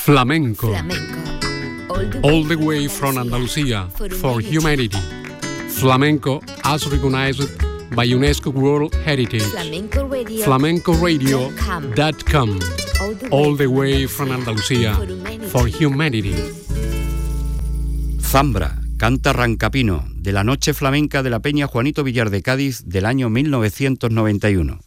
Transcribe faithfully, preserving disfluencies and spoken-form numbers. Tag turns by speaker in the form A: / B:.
A: Flamenco.
B: Flamenco.
A: All the way from Andalusia for humanity. Flamenco as recognized by UNESCO World Heritage.
B: Flamenco Radio.
A: flamenco radio dot com. All the way from Andalusia for humanity.
C: Zambra, canta Rancapino, de la Noche Flamenca de la Peña Juanito Villar de Cádiz del año mil novecientos noventa y uno.